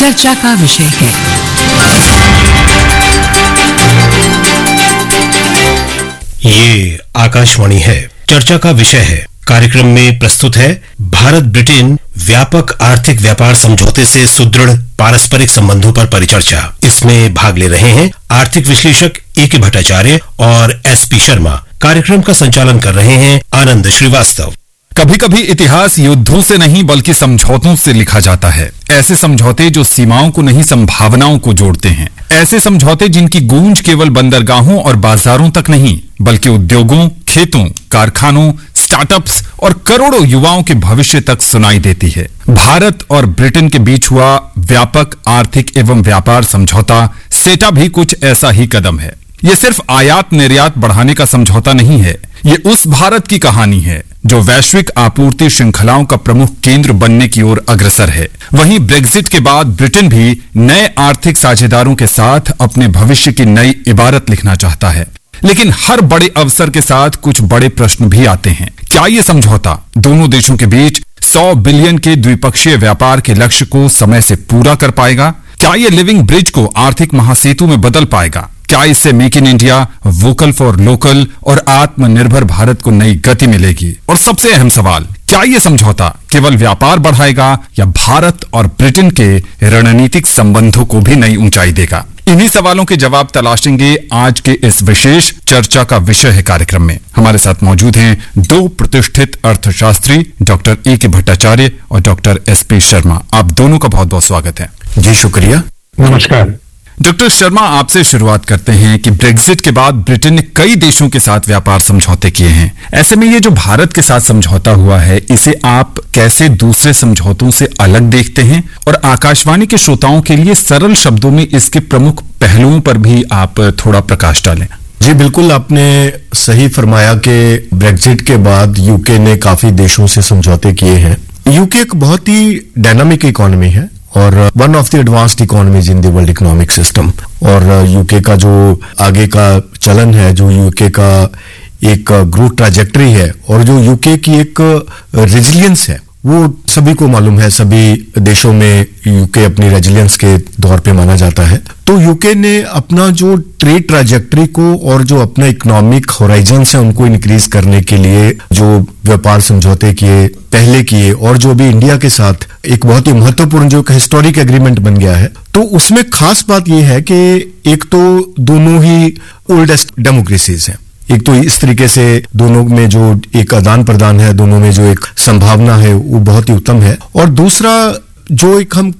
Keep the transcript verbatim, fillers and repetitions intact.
चर्चा का विषय है। ये आकाशवाणी है, चर्चा का विषय है। कार्यक्रम में प्रस्तुत है भारत ब्रिटेन व्यापक आर्थिक व्यापार समझौते से सुदृढ़ पारस्परिक संबंधों पर परिचर्चा। इसमें भाग ले रहे हैं आर्थिक विश्लेषक ए के भट्टाचार्य और एस पी शर्मा। कार्यक्रम का संचालन कर रहे हैं आनंद श्रीवास्तव। कभी कभी इतिहास युद्धों से नहीं बल्कि समझौतों से लिखा जाता है। ऐसे समझौते जो सीमाओं को नहीं संभावनाओं को जोड़ते हैं। ऐसे समझौते जिनकी गूंज केवल बंदरगाहों और बाजारों तक नहीं बल्कि उद्योगों, खेतों, कारखानों, स्टार्टअप्स और करोड़ों युवाओं के भविष्य तक सुनाई देती है। भारत और ब्रिटेन के बीच हुआ व्यापक आर्थिक एवं व्यापार समझौता सेटा भी कुछ ऐसा ही कदम है। ये सिर्फ आयात निर्यात बढ़ाने का समझौता नहीं है, ये उस भारत की कहानी है जो वैश्विक आपूर्ति श्रृंखलाओं का प्रमुख केंद्र बनने की ओर अग्रसर है। वहीं ब्रेक्जिट के बाद ब्रिटेन भी नए आर्थिक साझेदारों के साथ अपने भविष्य की नई इबारत लिखना चाहता है। लेकिन हर बड़े अवसर के साथ कुछ बड़े प्रश्न भी आते हैं। क्या ये समझौता दोनों देशों के बीच सौ बिलियन के द्विपक्षीय व्यापार के लक्ष्य को समय से पूरा कर पाएगा? क्या ये लिविंग ब्रिज को आर्थिक महासेतु में बदल पाएगा? क्या इससे make in India, vocal for local और आत्मनिर्भर भारत को नई गति मिलेगी? और सबसे अहम सवाल, क्या ये समझौता केवल व्यापार बढ़ाएगा या भारत और ब्रिटेन के रणनीतिक संबंधों को भी नई ऊंचाई देगा? इन्हीं सवालों के जवाब तलाशेंगे आज के इस विशेष चर्चा का विषय है कार्यक्रम में। हमारे साथ मौजूद हैं दो प्रतिष्ठित अर्थशास्त्री, डॉक्टर ए के भट्टाचार्य और डॉक्टर एस पी शर्मा। आप दोनों का बहुत बहुत स्वागत है। जी शुक्रिया। नमस्कार। डॉक्टर शर्मा, आपसे शुरुआत करते हैं कि ब्रेक्जिट के बाद ब्रिटेन ने कई देशों के साथ व्यापार समझौते किए हैं। ऐसे में ये जो भारत के साथ समझौता हुआ है, इसे आप कैसे दूसरे समझौतों से अलग देखते हैं? और आकाशवाणी के श्रोताओं के लिए सरल शब्दों में इसके प्रमुख पहलुओं पर भी आप थोड़ा प्रकाश डालें। जी बिल्कुल, आपने सही फरमाया कि ब्रेक्जिट के बाद यूके ने काफी देशों से समझौते किए हैं। यूके एक बहुत ही डायनामिक इकोनॉमी है और one of the advanced economies in the world economic system. और यूके का जो आगे का चलन है, जो यूके का एक ग्रोथ ट्रैजेक्टरी है और जो यूके की एक रेजिलियंस है, वो सभी को मालूम है। सभी देशों में यूके अपनी रेजिलियंस के दौर पे माना जाता है। तो यूके ने अपना जो ट्रेड ट्रैजेक्टरी को और जो अपना इकोनॉमिक होराइजन्स है उनको इंक्रीज करने के लिए जो व्यापार समझौते किए, पहले किए, और जो भी इंडिया के साथ एक बहुत ही महत्वपूर्ण जो हिस्टोरिक एग्रीमेंट बन गया है, तो उसमें खास बात यह है कि एक तो दोनों ही ओल्डेस्ट डेमोक्रेसीज हैं। एक तो इस तरीके से दोनों में जो एक आदान प्रदान है, दोनों में जो एक संभावना है, वो बहुत ही उत्तम है। और दूसरा जो एक हम